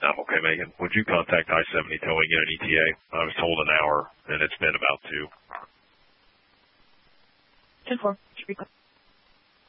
I'm okay, Megan. Would you contact I-70 Towing, get an ETA? I was told an hour, and it's been about 2. 10-4. Should be good.